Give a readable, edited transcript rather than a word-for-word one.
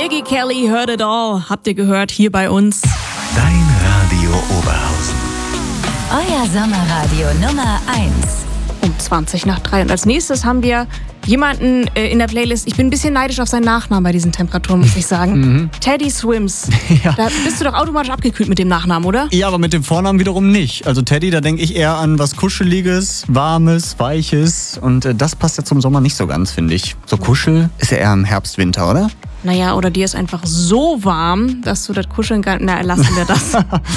Maggie Kelly, Heard It All, habt ihr gehört, hier bei uns. Dein Radio Oberhausen. Euer Sommerradio Nummer 1. Um 20:03. Und als nächstes haben wir jemanden in der Playlist. Ich bin ein bisschen neidisch auf seinen Nachnamen bei diesen Temperaturen, muss ich sagen. Teddy Swims. Ja. Da bist du doch automatisch abgekühlt mit dem Nachnamen, oder? Ja, aber mit dem Vornamen wiederum nicht. Also Teddy, da denke ich eher an was Kuscheliges, Warmes, Weiches. Und das passt ja zum Sommer nicht so ganz, finde ich. So Kuschel ist ja eher im Herbst, Winter, oder? Naja, oder dir ist einfach so warm, dass du das Kuscheln gar nicht... Na, lassen wir das.